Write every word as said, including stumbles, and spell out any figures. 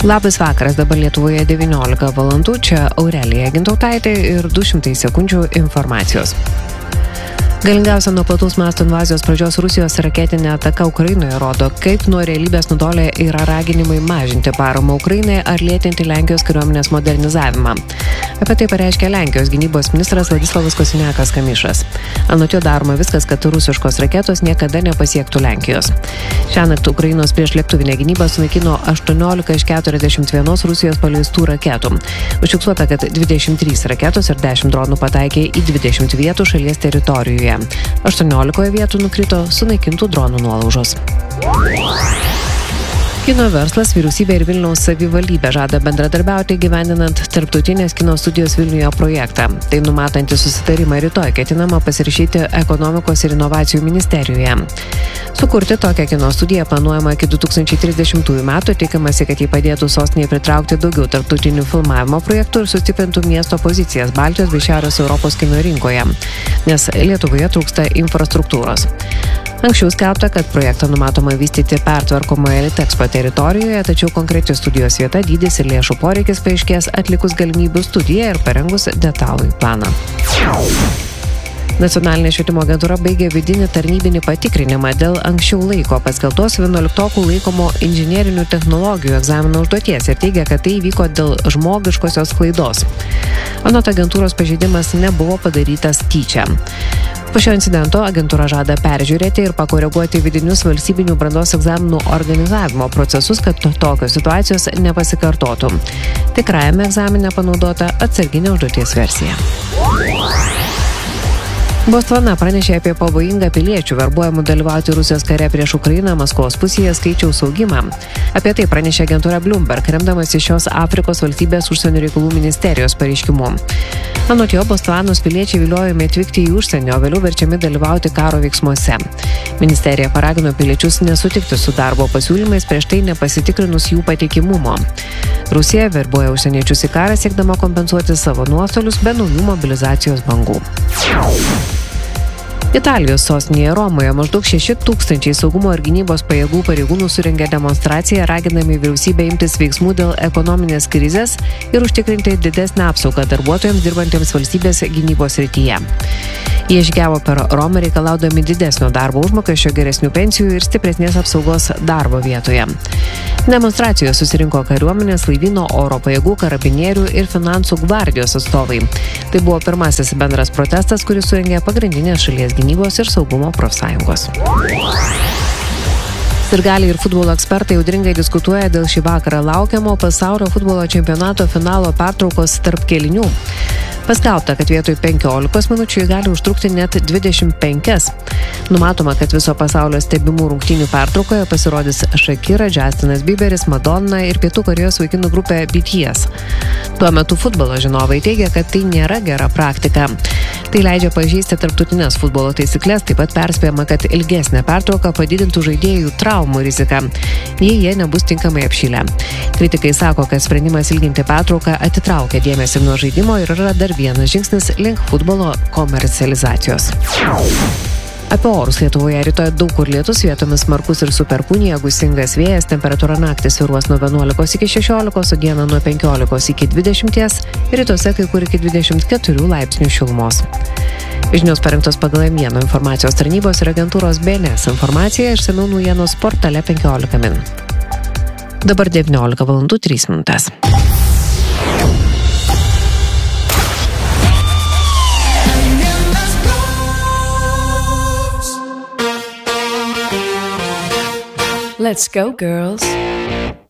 Labas vakaras, dabar Lietuvoje devyniolika valandų, čia Aurelija Gintautaitė ir du šimtai sekundžių informacijos. Galingiausia nuo plataus masto invazijos pradžios Rusijos raketinė ataka Ukrainoje rodo, kaip nuo realybės nutolę yra raginimai mažinti paramą Ukrainai ar lėtinti Lenkijos kariuomenės modernizavimą. Apie tai pareiškė Lenkijos gynybos ministras Vladislavas Kosiniakas-Kamyšas. Anot jo daroma viskas, kad rusiškos raketos niekada nepasiektų Lenkijos. Šiąnakt Ukrainos priešlėktuvinė gynyba sunaikino aštuoniolika iš keturiasdešimt vienos Rusijos paleistų raketų. Užfiksuota, kad dvidešimt trys raketos ir dešimt dronų pataikė į dvidešimt vietų šalies teritorijoje. aštuoniolikoje vietų nukrito sunaikintų dronų nuolaužos. Kino verslas, vyriausybė ir Vilniaus savivaldybė žada bendradarbiauti gyvendinant tarptautinės kino studijos Vilniuje projektą. Tai numatantį susitarimą rytoj ketinama pasirašyti ekonomikos ir inovacijų ministerijoje. Sukurti tokią kino studiją planuojama iki du tūkstančiai trisdešimtųjų metų, tikimasi, kad jį padėtų sostinėje pritraukti daugiau tarptautinių filmavimo projektų ir sustiprintų miesto pozicijas Baltijos bei Šiaurės Europos kino rinkoje, nes Lietuvoje trūksta infrastruktūros. Anksčiau skelbta, kad projektą numatoma vystyti pertvarkomoje Litexpo teritorijoje, tačiau konkreti studijos vieta, dydis ir lėšų poreikis paaiškės atlikus galimybių studiją ir parengus detalųjį planą. Nacionalinė švietimo agentūra baigė vidinį tarnybinį patikrinimą dėl anksčiau laiko paskelbtos vienuoliktokų laikomo inžinerinių technologijų egzamino užduoties ir teigia, kad tai įvyko dėl žmogiškosios klaidos. Anot agentūros pažeidimas nebuvo padarytas tyčia. Po šio incidento agentūra žada peržiūrėti ir pakoreguoti vidinius valstybinių brandos egzaminų organizavimo procesus, kad tokios situacijos nepasikartotų. Tikrajame egzamine panaudota atsarginė užduoties versija. Botsvana pranešė apie pavojingą piliečių verbuojamų dalyvauti Rusijos kare prieš Ukrainą Maskvos pusėje skaičiaus augimą. Apie tai pranešė agentūra Bloomberg, remdamasi šios Afrikos valstybės užsienio reikalų ministerijos pareiškimu. Anot jo, Botsvanos piliečiai viliojami atvykti į užsienį, o vėliau verčiami dalyvauti karo veiksmuose. Ministerija paragino piliečius nesutikti su darbo pasiūlymais prieš tai nepasitikrinus jų patikimumo. Rusija verbuoja užsieniečius į karą siekdama kompensuoti savo nuostolius be naujų mobilizacijos bangų. Italijos sostinėje Romoje maždaug šeši tūkstančiai saugumo ir gynybos pajėgų pareigūnų surengė demonstraciją, raginami vyriausybę imtis veiksmų dėl ekonominės krizės ir užtikrinti didesnę apsaugą darbuotojams dirbantiems valstybės gynybos srityje. Jie išgiavo per Romą reikalaudami didesnio darbo užmokesčio, geresnių pensijų ir stipresnės apsaugos darbo vietoje. Demonstracijoje susirinko kariuomenės, laivyno, oro pajėgų, karabinierių ir finansų gvardijos atstovai. Tai buvo pirmasis bendras protestas, kuris surengė pagrindinės šalies gynybos ir saugumo profsąjungos. Sirgaliai ir futbolo ekspertai audringai diskutuoja dėl šį vakarą laukiamo pasaulio futbolo čempionato finalo pertraukos tarp kėlinių. Paskelbta, kad vietoj penkiolikos minučių gali užtrukti net dvidešimt penkias. Numatoma, kad viso pasaulio stebimų rungtynių pertraukoje pasirodys Shakira, Justinas Bieberis, Madonna ir Pietų Korėjos vaikinų grupė B T S. Tuo metu futbolo žinovai teigia, kad tai nėra gera praktika. Tai leidžia pažeisti tarptautinės futbolo taisyklės, taip pat perspėjama, kad ilgesnė pertrauka padidintų žaidėjų traumų riziką, jei jie nebus tinkamai apšilę. Kritikai sako, kad sprendimas ilginti pertrauką atitraukia dėmesį nuo žaidimo ir yra dar vienas žingsnis link futbolo komercializacijos. Apie orus Lietuvoje rytoj daug kur lietus, vietomis smarkus ir su perkūnija, gūsingas vėjas, temperatūra naktį svyruos nuo vienuolikos iki šešiolikos, o dieną nuo penkiolikos iki dvidešimties, rytuose kai kur iki dvidešimt keturių laipsnių šilumos. Žinios parengtos pagal Mieno informacijos tarnybos ir agentūros B N S informacija, išsamiau naujienos portale penkiolika min. Dabar devyniolika valandų trys minutės. Let's go, girls.